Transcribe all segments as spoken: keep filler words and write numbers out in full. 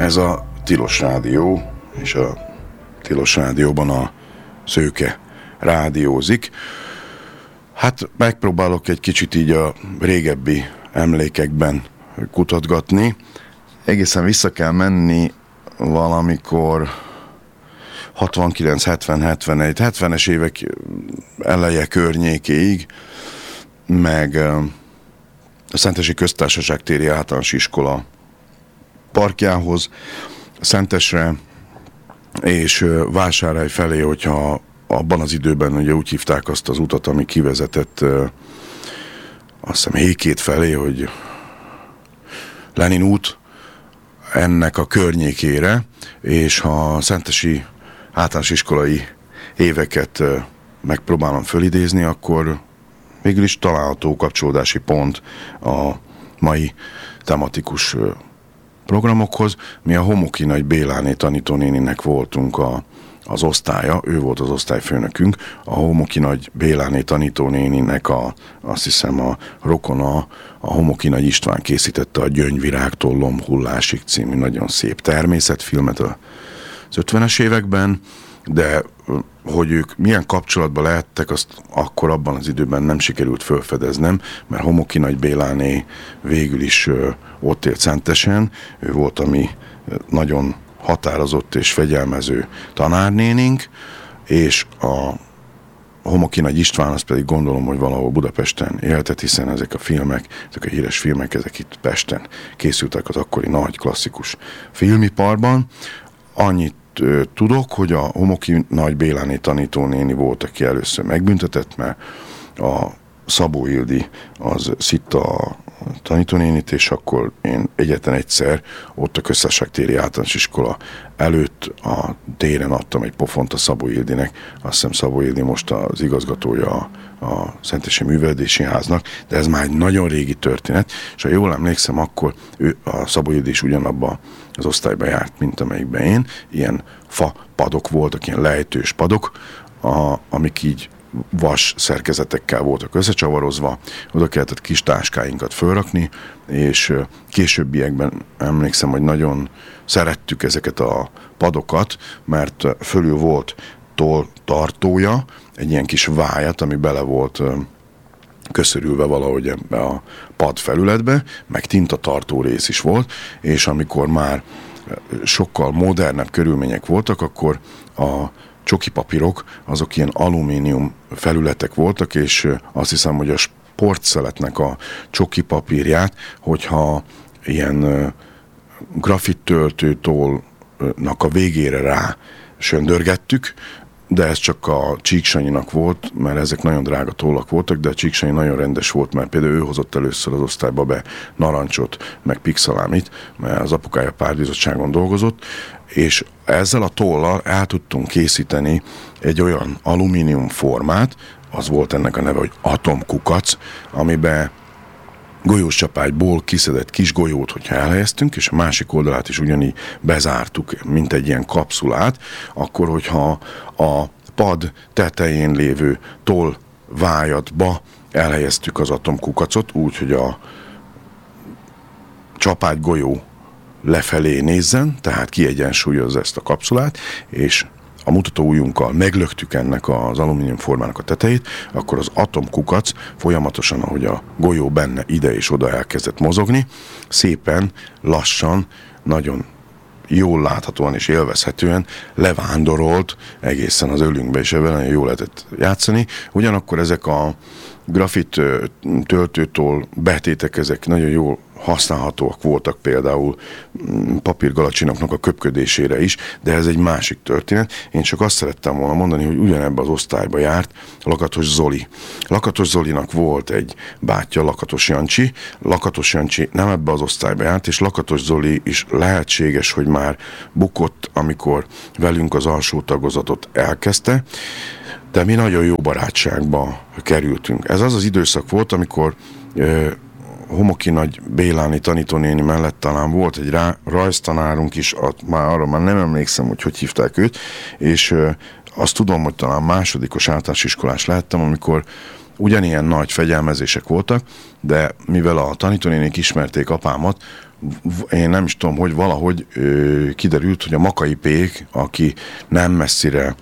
Ez a Tilos Rádió, és a Tilos Rádióban a Szőke rádiózik. Hát megpróbálok egy kicsit így a régebbi emlékekben kutatgatni. Egészen vissza kell menni valamikor hatvankilenc, hetven, hetvenegy, hetvenes évek eleje környékéig, meg a Szentesi Köztársaság téri általános iskola parkjához, Szentesre és Vásárhely felé, hogyha abban az időben ugye úgy hívták azt az utat, ami kivezetett azt hiszem Hékét felé, hogy Lenin út, ennek a környékére, és ha a szentesi általános iskolai éveket megpróbálom fölidézni, akkor végül is található kapcsolódási pont a mai tematikus programokhoz. Mi a Homoki Nagy Béláné tanítónéninek voltunk a, az osztálya, ő volt az osztályfőnökünk, a Homoki Nagy Béláné tanítónéninek a, azt hiszem a rokona, a Homoki Nagy István készítette a Gyöngyvirágtól Lombhullásig című nagyon szép természetfilmet az ötvenes években, de hogy ők milyen kapcsolatban lehettek, azt akkor abban az időben nem sikerült felfedeznem, mert Homoki Nagy Béláné végül is ott élt Szentesen, ő volt a mi nagyon határozott és fegyelmező tanárnénink, és a Homoki Nagy István, azt pedig gondolom, hogy valahol Budapesten éltet, hiszen ezek a filmek, ezek a híres filmek, ezek itt Pesten készültek az akkori nagy klasszikus filmiparban. Annyit tudok, hogy a Homoki Nagy Béláné tanítónéni volt, aki először megbüntetett, mert a Szabó Ildi az szitta a tanítónénit, és akkor én egyetlen egyszer ott a Köztársaság téri általános iskola előtt a téren adtam egy pofont a Szabó Ildinek. Azt hiszem Szabó Ildi most az igazgatója a, a Szentesi Művelődési Háznak, de ez már egy nagyon régi történet, és ha jól emlékszem, akkor ő, a Szabó Ildi is ugyanabba az osztályba járt, mint amelyikben én. Ilyen fa padok voltak, ilyen lejtős padok, a, amik így vas szerkezetekkel voltak összecsavarozva, oda kellett kis táskáinkat fölrakni, és későbbiekben emlékszem, hogy nagyon szerettük ezeket a padokat, mert fölül volt toll tartója, egy ilyen kis vájat, ami bele volt köszörülve valahogy ebbe a pad felületbe, meg tintatartó rész is volt, és amikor már sokkal modernebb körülmények voltak, akkor a csoki papírok, azok ilyen alumínium felületek voltak, és azt hiszem, hogy a sportszeletnek a csoki papírját, hogyha ilyen grafittöltőtollnak a végére rá söndörgettük, de ez csak a Csíksanyinak volt, mert ezek nagyon drága tollak voltak, de a Csíksanyi nagyon rendes volt, mert például ő hozott először az osztályba be narancsot, meg pixalámit, mert az apukája pártbizottságon dolgozott, és ezzel a tollal el tudtunk készíteni egy olyan alumínium formát, az volt ennek a neve, hogy atomkukac, amiben golyóscsapágyból kiszedett kis golyót, hogyha elhelyeztünk, és a másik oldalát is ugyanígy bezártuk, mint egy ilyen kapszulát, akkor, hogyha a pad tetején lévő toll vájatba elhelyeztük az atomkukacot, úgy, hogy a csapágygolyó lefelé nézzen, tehát kiegyensúlyozza ezt a kapszulát, és a mutatóujjunkkal meglöktük ennek az alumínium formának a tetejét, akkor az atomkukac folyamatosan, ahogy a golyó benne ide és oda elkezdett mozogni, szépen, lassan, nagyon jól láthatóan és élvezhetően levándorolt egészen az ölünkbe, és ebben nagyon jól lehetett játszani. Ugyanakkor ezek a grafit töltőtól betétek, ezek nagyon jól használhatóak voltak például papírgalacsinoknak a köpködésére is, de ez egy másik történet. Én csak azt szerettem volna mondani, hogy ugyanebbe az osztályba járt Lakatos Zoli. Lakatos Zolinak volt egy bátyja, Lakatos Jancsi. Lakatos Jancsi nem ebbe az osztályba járt, és Lakatos Zoli is lehetséges, hogy már bukott, amikor velünk az alsó tagozatot elkezdte, de mi nagyon jó barátságba kerültünk. Ez az az időszak volt, amikor ö, Homoki Nagy Béláné tanítónéni mellett talán volt egy rá, rajztanárunk is, at, már arra már nem emlékszem, hogy hogy hívták őt, és ö, azt tudom, hogy talán másodikos általános iskolás lehettem, amikor ugyanilyen nagy fegyelmezések voltak, de mivel a tanítónénik ismerték apámat, én nem is tudom, hogy valahogy ö, kiderült, hogy a Makai Pék, aki nem messzire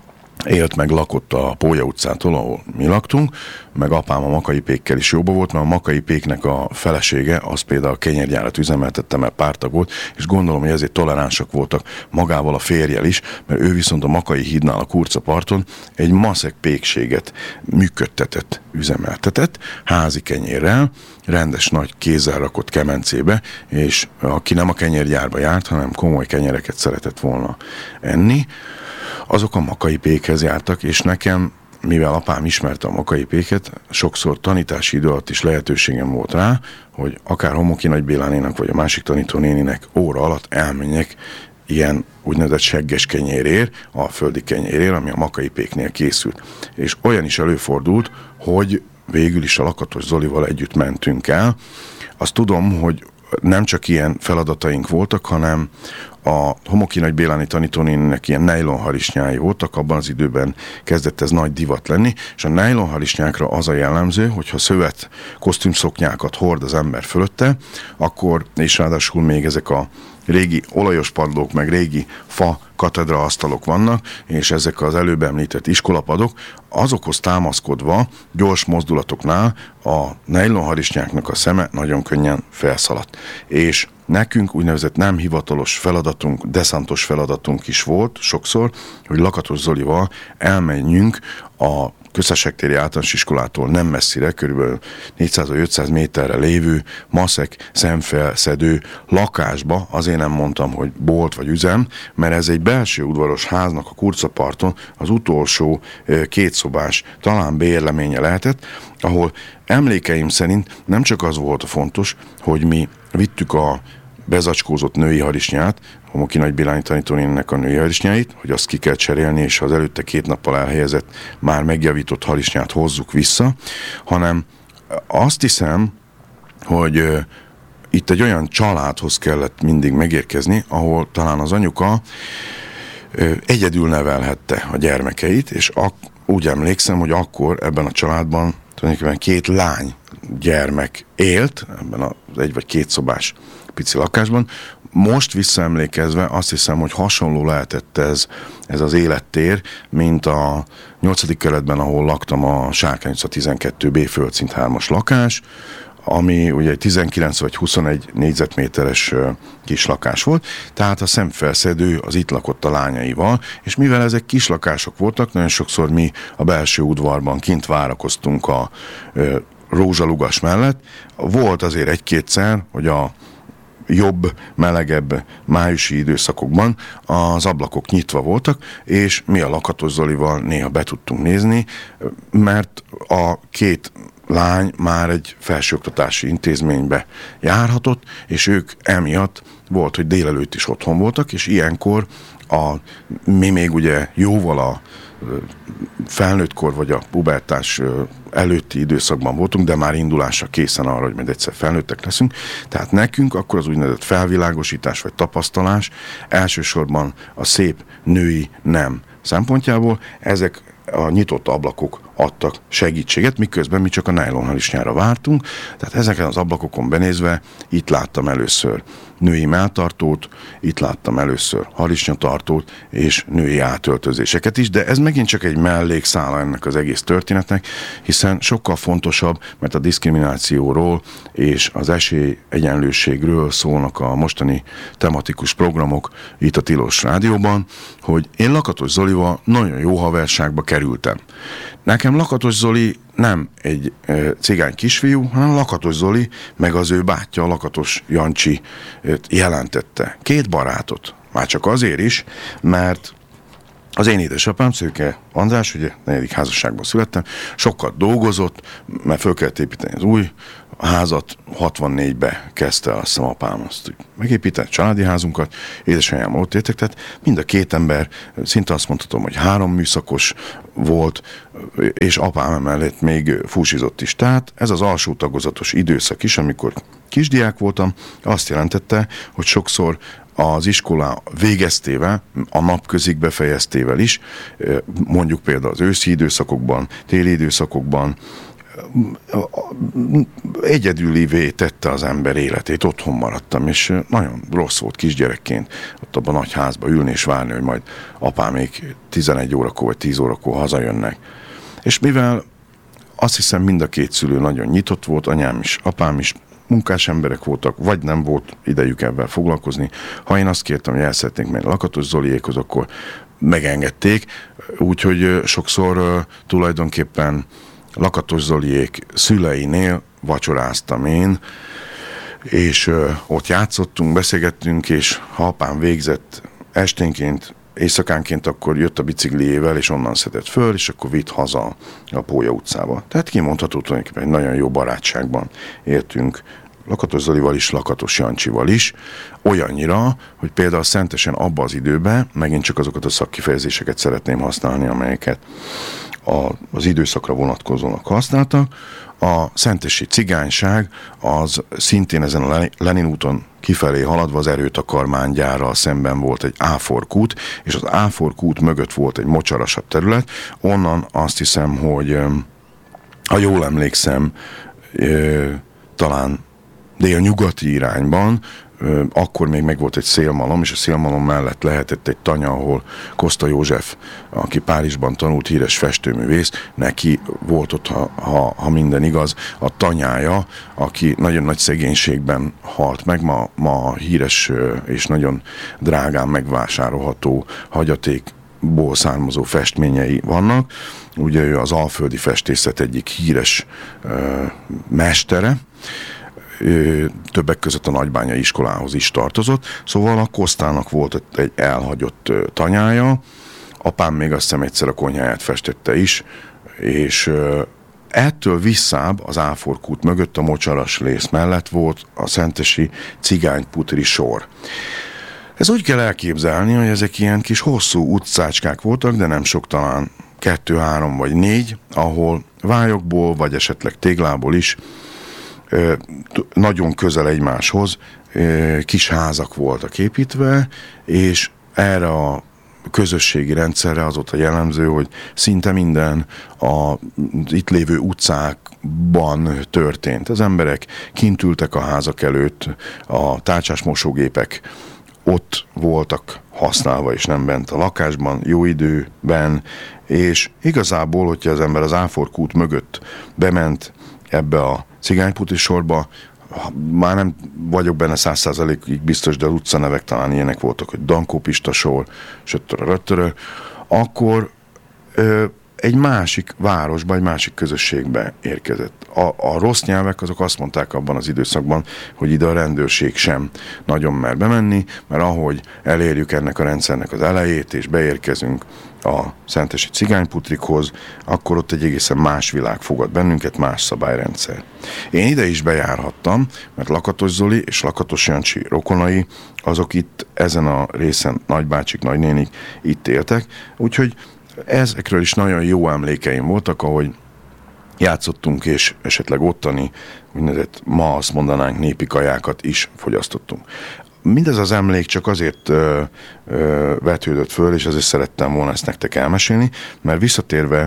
élt meg, lakott a Pólya utcától, ahol mi laktunk, meg apám a Makai Pékkel is jóba volt, mert a Makai Péknek a felesége, az például a kenyérgyárat üzemeltette, mert pártag volt, és gondolom, hogy ezért toleránsak voltak magával a férjel is, mert ő viszont a Makai hídnál a Kurca parton egy maszek pékséget működtetett, üzemeltetett, házi kenyérrel, rendes nagy kézzel rakott kemencébe, és aki nem a kenyérgyárba járt, hanem komoly kenyereket szeretett volna enni, azok a Makai Pékhez jártak, és nekem, mivel apám ismerte a Makai Péket, sokszor tanítási idő alatt is lehetőségem volt rá, hogy akár Homoki Nagy Bélánénak, vagy a másik tanítónéninek óra alatt elmenjek ilyen úgynevezett segges kenyérért, a földi kenyérért, ami a Makai Péknél készült. És olyan is előfordult, hogy végül is a Lakatos Zolival együtt mentünk el. Azt tudom, hogy nem csak ilyen feladataink voltak, hanem a Homoki Nagy Béláni tanítónéninek ilyen nejlonharisnyái voltak, abban az időben kezdett ez nagy divat lenni, és a nejlonharisnyákra az a jellemző, hogyha szövet kosztümszoknyákat hord az ember fölötte, akkor, és ráadásul még ezek a régi olajos padlók, meg régi fa katedra asztalok vannak, és ezek az előbb említett iskolapadok, azokhoz támaszkodva gyors mozdulatoknál a nejlonharisnyáknak a szeme nagyon könnyen felszaladt. És nekünk úgynevezett nem hivatalos feladatunk, deszantos feladatunk is volt sokszor, hogy Lakatos Zolival elmenjünk a Köztársaságtéri Általános Iskolától nem messzire, körülbelül négyszáz-ötszáz méterre lévő maszek szemfelszedő lakásba, azért nem mondtam, hogy bolt vagy üzem, mert ez egy belső udvaros háznak a Kurcaparton az utolsó kétszobás, talán bérleménye lehetett, ahol emlékeim szerint nem csak az volt a fontos, hogy mi vittük a bezacskózott női harisnyát, Homoki Nagy Béláni tanítónéninek a női harisnyáit, hogy azt ki kell cserélni, és az előtte két nappal elhelyezett, már megjavított harisnyát hozzuk vissza, hanem azt hiszem, hogy uh, itt egy olyan családhoz kellett mindig megérkezni, ahol talán az anyuka uh, egyedül nevelhette a gyermekeit, és ak- úgy emlékszem, hogy akkor ebben a családban tulajdonképpen két lány gyermek élt, ebben az egy vagy két szobás pici lakásban. Most visszaemlékezve azt hiszem, hogy hasonló lehetett ez, ez az élettér, mint a nyolcadik kerületben, ahol laktam, a Sárkány utca tizenkettő bé földszint hármas lakás, ami ugye tizenkilenc vagy huszonegy négyzetméteres kis lakás volt, tehát a szemfelszedő az itt lakott a lányaival, és mivel ezek kis lakások voltak, nagyon sokszor mi a belső udvarban kint várakoztunk a ö, rózsalugas mellett. Volt azért egy-kétszer, hogy a jobb, melegebb májusi időszakokban az ablakok nyitva voltak, és mi a Lakatos Zolival néha be tudtunk nézni, mert a két lány már egy felsőoktatási intézménybe járhatott, és ők emiatt volt, hogy délelőtt is otthon voltak, és ilyenkor a, mi még ugye jóval a felnőttkor vagy a pubertás előtti időszakban voltunk, de már indulásra készen arra, hogy majd egyszer felnőttek leszünk. Tehát nekünk akkor az úgynevezett felvilágosítás vagy tapasztalás elsősorban a szép női nem szempontjából, ezek a nyitott ablakok adtak segítséget, miközben mi csak a nájlonharisnyára vártunk, tehát ezeken az ablakokon benézve itt láttam először női melltartót, itt láttam először harisnyatartót és női átöltözéseket is, de ez megint csak egy mellékszála ennek az egész történetnek, hiszen sokkal fontosabb, mert a diszkriminációról és az esélyegyenlőségről szólnak a mostani tematikus programok itt a Tilos Rádióban, hogy én Lakatos Zolival nagyon jó haverságba kerültem. Nekem Lakatos Zoli nem egy e, cigány kisfiú, hanem Lakatos Zoli, meg az ő bátyja, Lakatos Jancsi jelentette. Két barátot. Már csak azért is, mert az én édesapám, Szőke András, ugye negyedik házasságban születtem, sokat dolgozott, mert föl kellett építeni az új házat, hatvannégybe kezdte azt hiszem apám azt megépíteni, családi házunkat, édesanyám ott értek, tehát mind a két ember, szinte azt mondhatom, hogy három műszakos volt, és apám emellett még fúsizott is. Tehát ez az alsó tagozatos időszak is, amikor kisdiák voltam, azt jelentette, hogy sokszor az iskola végeztével, a napközig befejeztével is, mondjuk például az őszi időszakokban, téli időszakokban, egyedülivé tette az ember életét, otthon maradtam, és nagyon rossz volt kisgyerekként ott abban a nagy házba ülni és várni, hogy majd apámék tizenegy órakor vagy tíz órakor hazajönnek. És mivel azt hiszem mind a két szülő nagyon nyitott volt, anyám is, apám is, munkás emberek voltak, vagy nem volt idejük ebben foglalkozni. Ha én azt kértem, hogy el szeretnénk menni Lakatos Zoliékhoz, akkor megengedték, úgyhogy sokszor uh, tulajdonképpen Lakatos Zoliék szüleinél vacsoráztam én, és uh, ott játszottunk, beszélgettünk, és ha apám végzett esténként, éjszakánként, akkor jött a bicikliével, és onnan szedett föl, és akkor vitt haza a Pólya utcába. Tehát kimondható tulajdonképpen egy nagyon jó barátságban éltünk Lakatos Zolival is, Lakatos Jancsival is, olyannyira, hogy például Szentesen abba az időben, megint csak azokat a szakkifejezéseket szeretném használni, amelyeket a, az időszakra vonatkozónak használtak. A szentesi cigányság az szintén ezen a Lenin úton kifelé haladva az erőtakarmánygyárral szemben volt egy áforkút, és az áforkút mögött volt egy mocsarasabb terület. Onnan azt hiszem, hogy ha jól emlékszem, talán délnyugati irányban, akkor még megvolt egy szélmalom, és a szélmalom mellett lehetett egy tanya, ahol Koszta József, aki Párizsban tanult, híres festőművész, neki volt ott, ha, ha, ha minden igaz, a tanyája, aki nagyon nagy szegénységben halt meg, ma, ma híres és nagyon drágán megvásárolható hagyatékból származó festményei vannak. Ugye ő az alföldi festészet egyik híres uh, mestere, többek között a Nagybányai iskolához is tartozott, szóval a Kosztának volt egy elhagyott tanyája, apám még azt hiszem egyszer a konyháját festette is, és ettől visszább az áforkút mögött a mocsaras lész mellett volt a szentesi cigányputri sor. Ez úgy kell elképzelni, hogy ezek ilyen kis hosszú utcácskák voltak, de nem sok, talán kettő, három vagy négy, ahol vályokból, vagy esetleg téglából is nagyon közel egymáshoz kis házak voltak építve, és erre a közösségi rendszerre az ott a jellemző, hogy szinte minden az itt lévő utcákban történt. Az emberek kint ültek a házak előtt, a tárcsás mosógépek ott voltak használva, és nem bent a lakásban, jó időben, és igazából, hogyha az ember az áforkút mögött bement ebbe a cigányputri sorba, már nem vagyok benne száz százalékig biztos, de az utcanevek talán ilyenek voltak, hogy Dankó Pista sor, sötörö, akkor ö, egy másik városba, egy másik közösségbe érkezett. A, a rossz nyelvek azok azt mondták abban az időszakban, hogy ide a rendőrség sem nagyon mer bemenni, mert ahogy elérjük ennek a rendszernek az elejét, és beérkezünk a szentesi cigányputrikhoz, akkor ott egy egészen más világ fogad bennünket, más szabályrendszer. Én ide is bejárhattam, mert Lakatos Zoli és Lakatos Jancsi rokonai, azok itt ezen a részen nagybácsik, nagynénik itt éltek, úgyhogy ezekről is nagyon jó emlékeim voltak, ahogy játszottunk, és esetleg ottani, úgynevezett ma azt mondanánk népi kajákat is fogyasztottunk. Mindez az emlék csak azért ö, ö, vetődött föl, és azért szerettem volna ezt nektek elmesélni, mert visszatérve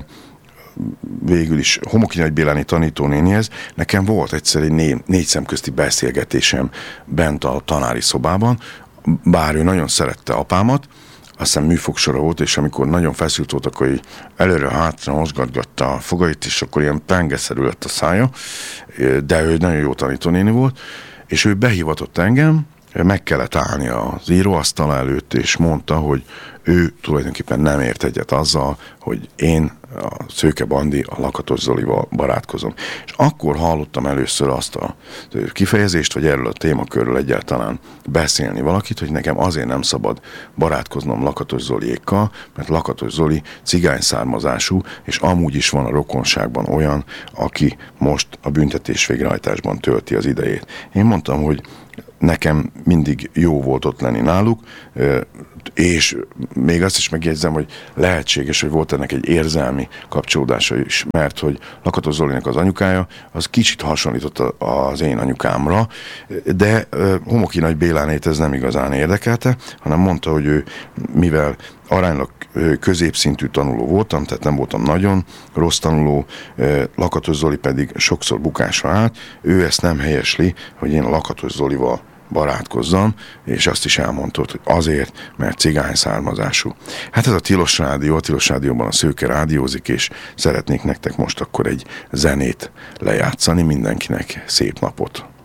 végül is Homoki Nagy Béláné tanítónénihez, nekem volt egyszer egy né, négy szemközti beszélgetésem bent a tanári szobában, bár ő nagyon szerette apámat, azt hiszem műfogsora volt, és amikor nagyon feszült volt, akkor így előre-hátra mozgatgatta a fogait, és akkor ilyen pengeszerű lett a szája, de ő nagyon jó tanítónéni volt, és ő behívatott engem, meg kellett állni az íróasztal előtt, és mondta, hogy ő tulajdonképpen nem ért egyet azzal, hogy én, a Szőke Bandi, a Lakatos Zolival barátkozom. És akkor hallottam először azt a kifejezést, vagy erről a témakörről egyáltalán beszélni valakit, hogy nekem azért nem szabad barátkoznom Lakatos Zoliékkal, mert Lakatos Zoli cigány származású, és amúgy is van a rokonságban olyan, aki most a büntetés végrehajtásban tölti az idejét. Én mondtam, hogy nekem mindig jó volt ott lenni náluk, és még azt is megjegyzem, hogy lehetséges, hogy volt ennek egy érzelmi kapcsolódása is, mert hogy Lakatos Zolinak az anyukája, az kicsit hasonlított az én anyukámra, de Homoki Nagy Bélánét ez nem igazán érdekelte, hanem mondta, hogy ő, mivel aránylag középszintű tanuló voltam, tehát nem voltam nagyon rossz tanuló, Lakatos Zoli pedig sokszor bukásra állt, ő ezt nem helyesli, hogy én Lakatos Zolival barátkozzam, és azt is elmondta, hogy azért, mert cigány származású. Hát ez a Tilos Rádió, a Tilos Rádióban a Szőke rádiózik, és szeretnék nektek most akkor egy zenét lejátszani, mindenkinek szép napot!